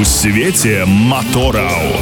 У свеце матораў.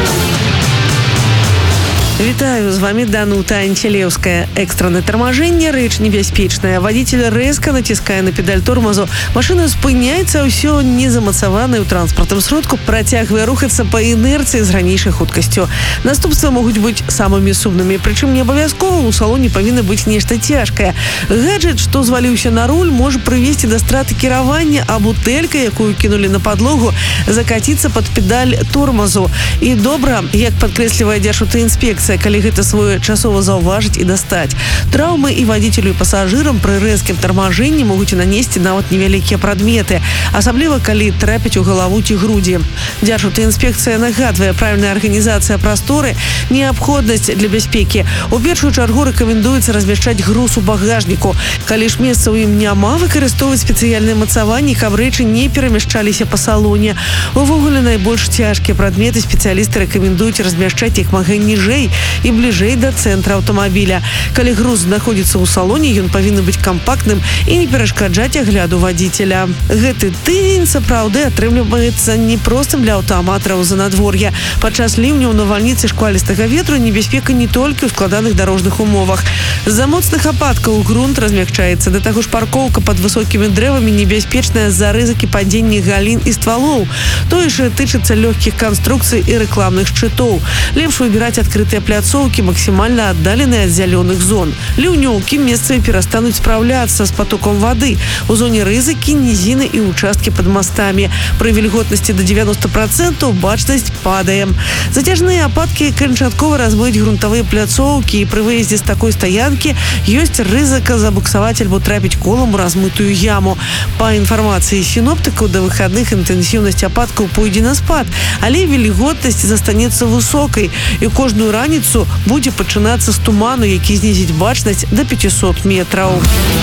Вітаю, з вами Данута Антилеўская. Экстранное торможение, рэч небяспечная. Водитель резко націскае на педаль тормозу. Машина спыняецца, ўсё незамацаванае ў транспартным сродку, працягвае рухацца па інерцыі з ранейшай хуткасцю. Наступствы могуць быць самымі сумнымі, прычым не абавязкова у салоне павінна быць нешта цяжкае. Гаджет, што зваліўся на руль, можа прывесці да страты кіравання, а бутэлька, якую кінулі на падлогу, закаціцца пад педаль тормозу. І добра, як падкрэслівае Дзяржаўтаінспекцыя, калі гэта своечасова заўважыць і дастаць. Траўмы і вадзіцелю і пасажырам пры рэзкім тармажэнні могуць нанесці нават невялікія прадметы, асабліва калі трапяць у галаву ці грудзі. Дзяржаўтаінспекцыя нагадвае, правільная арганізацыя прасторы – неабходнасць для бяспекі. У першую чаргу рэкамендуецца размяшчаць груз у багажніку. Калі ж месца ў ім няма, выкарыстоўваць спецыяльныя мацаванні, каб рэчы не перамяшчаліся па салоне. Увогуле найбольш цяжкія прадметы спецыялісты рэкамендуюць размяшчаць як мага ніжэй і бліжэй да цэнтра аўтамабіля. Калі груз знаходзіцца ў салоне, ён павінен быць кампактным і не перашкаджаць агляду вадзіцеля. Гэты тыдзень, сапраўды, атрымліваецца непростым для аўтааматараў за надвор'я. Падчас ліўняў, навальніцы, шквалістага ветру небяспека не толькі ў складаных дарожных умовах. З-за моцных ападкаў грунт размякчаецца. Да таго ж паркоўка пад высокімі дрэвамі небяспечная з-за рызыкі падзення галін і ствалоў. Тое ж тычыцца лёгкіх канструкцый і рэкламных шчытоў. Лепш выбіраць адкрытыя пляцоўкі, максімальна аддаленыя ад зялёных зон. Ліўнёўкі месцамі перастануць спраўляцца з патоком вады. У зоне рызыкі нізіны і участкі пад мастамі. Пры вільготнасці до 90% бачнасць падае. Зацяжныя ападкі канчаткова размыюць грунтавыя пляцоўкі, і пры выездзе з такой стаянкі ёсць рызыка забуксаваць альбо трапіць колам у размытую яму. Па інфармацыі сіноптыкаў, да выхадных інтэнсіўнасць ападкаў пойдзе на спад, але вільготнасць застанецца высокай, і кожную раніцу будзе пачынацца з туману, які знізіць бачнасць да 500 метраў.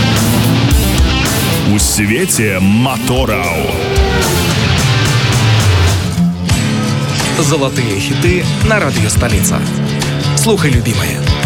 У свеце матораў. Золотые хиты на радио «Столица». Слухай, любимая.